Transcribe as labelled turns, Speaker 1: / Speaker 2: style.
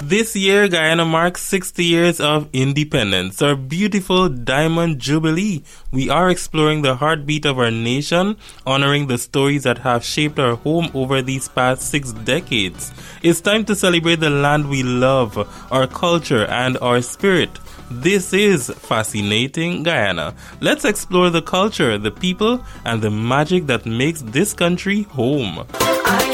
Speaker 1: This year, Guyana marks 60 years of independence, our beautiful Diamond Jubilee. We are exploring the heartbeat of our nation, honoring the stories that have shaped our home over these past 6 decades. It's time to celebrate the land we love, our culture, and our spirit. This is Fascinating Guyana. Let's explore the culture, the people, and the magic that makes this country home.